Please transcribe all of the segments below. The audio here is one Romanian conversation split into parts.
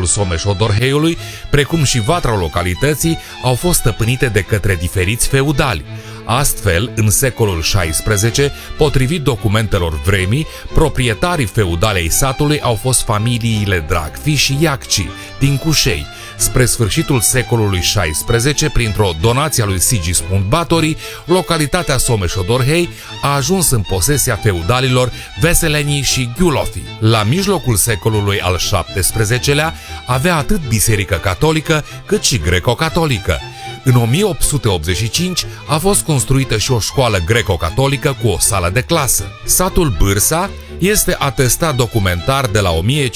Someș-Odorheiului, precum și vatra localității, au fost stăpânite de către diferiți feudali. Astfel, în secolul XVI, potrivit documentelor vremii, proprietarii feudali ai satului au fost familiile Dragfi și Iacci, din Cușei. Spre sfârșitul secolului XVI, printr-o donație a lui Sigismund Batory, localitatea Someș-Odorhei a ajuns în posesia feudalilor Veselenii și Ghiulofi. La mijlocul secolului al XVII-lea avea atât biserică catolică cât și greco-catolică. În 1885 a fost construită și o școală greco-catolică cu o sală de clasă. Satul Bârsa este atestat documentar de la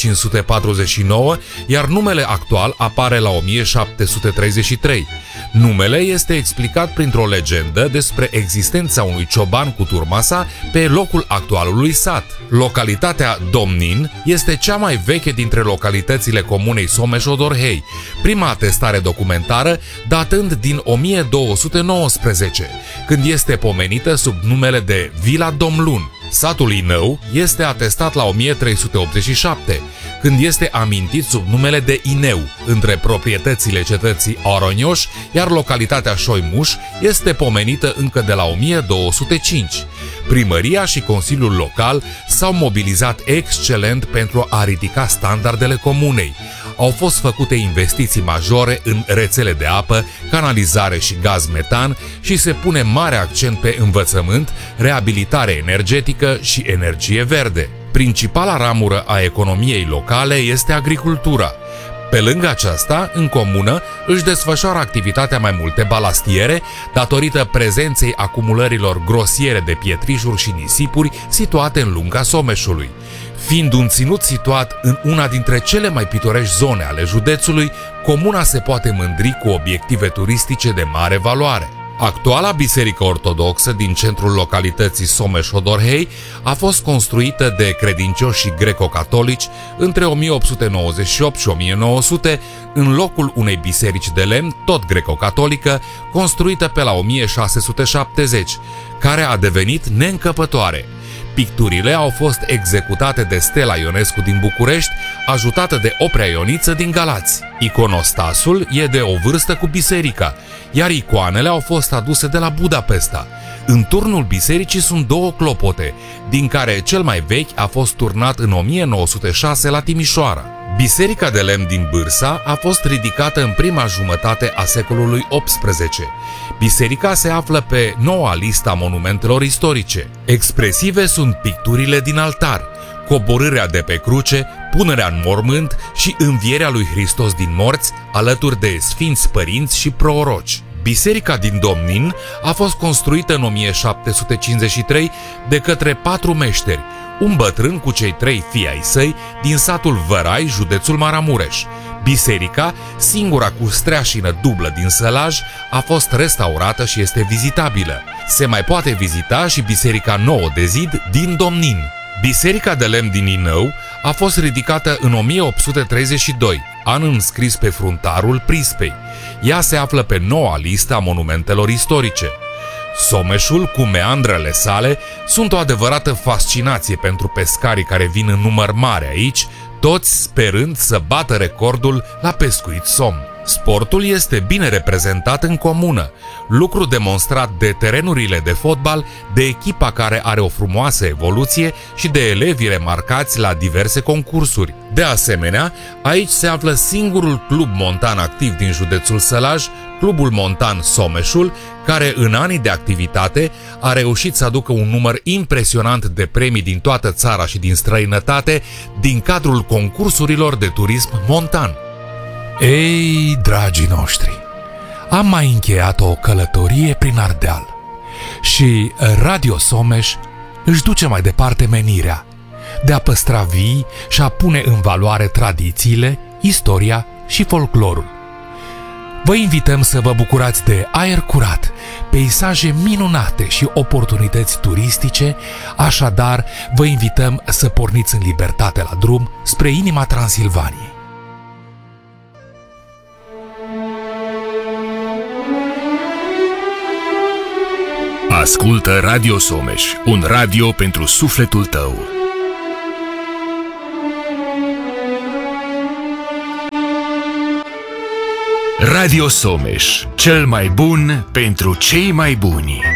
1549, iar numele actual apare la 1733. Numele este explicat printr-o legendă despre existența unui cioban cu turma sa pe locul actualului sat. Localitatea Domnin este cea mai veche dintre localitățile comunei Someș-Odorhei, prima atestare documentară datând din 1219, când este pomenită sub numele de Vila Domlun. Satul Inău este atestat la 1387, când este amintit sub numele de Ineu, între proprietățile cetății Aronioș, iar localitatea Șoimuș este pomenită încă de la 1205. Primăria și Consiliul Local s-au mobilizat excelent pentru a ridica standardele comunei. Au fost făcute investiții majore în rețele de apă, canalizare și gaz metan și se pune mare accent pe învățământ, reabilitare energetică și energie verde. Principala ramură a economiei locale este agricultura. Pe lângă aceasta, în comună își desfășoară activitatea mai multe balastiere, datorită prezenței acumulărilor grosiere de pietrișuri și nisipuri situate în lunga Someșului. Fiind un ținut situat în una dintre cele mai pitorești zone ale județului, comuna se poate mândri cu obiective turistice de mare valoare. Actuala biserică ortodoxă din centrul localității Someș-Odorhei a fost construită de credincioși greco-catolici între 1898 și 1900 în locul unei biserici de lemn, tot greco-catolică, construită pe la 1670, care a devenit neîncăpătoare. Picturile au fost executate de Stella Ionescu din București, ajutată de Oprea Ioniță din Galați. Iconostasul e de o vârstă cu biserica, iar icoanele au fost aduse de la Budapesta. În turnul bisericii sunt două clopote, din care cel mai vechi a fost turnat în 1906 la Timișoara. Biserica de lemn din Bârsa a fost ridicată în prima jumătate a secolului XVIII. Biserica se află pe noua listă a monumentelor istorice. Expresive sunt picturile din altar, coborârea de pe cruce, punerea în mormânt și învierea lui Hristos din morți, alături de sfinți părinți și proroci. Biserica din Domnin a fost construită în 1753 de către 4 meșteri, un bătrân cu cei 3 fii ai săi din satul Vărai, județul Maramureș. Biserica, singura cu streașină dublă din Sălaj, a fost restaurată și este vizitabilă. Se mai poate vizita și biserica nouă de zid din Domnin. Biserica de lemn din Inău a fost ridicată în 1832, an înscris pe fruntarul Prispei. Ea se află pe noua listă a monumentelor istorice. Someșul, cu meandrele sale, sunt o adevărată fascinație pentru pescarii care vin în număr mare aici, toți sperând să bată recordul la pescuit somn. Sportul este bine reprezentat în comună, lucru demonstrat de terenurile de fotbal, de echipa care are o frumoasă evoluție și de elevii remarcați la diverse concursuri. De asemenea, aici se află singurul club montan activ din județul Sălaj, Clubul Montan Someșul, care în anii de activitate a reușit să aducă un număr impresionant de premii din toată țara și din străinătate din cadrul concursurilor de turism montan. Ei, dragii noștri, am mai încheiat o călătorie prin Ardeal și Radio Someș își duce mai departe menirea de a păstra vii și a pune în valoare tradițiile, istoria și folclorul. Vă invităm să vă bucurați de aer curat, peisaje minunate și oportunități turistice, așadar vă invităm să porniți în libertate la drum spre inima Transilvaniei. Ascultă Radio Someș, un radio pentru sufletul tău. Radio Someș, cel mai bun pentru cei mai buni.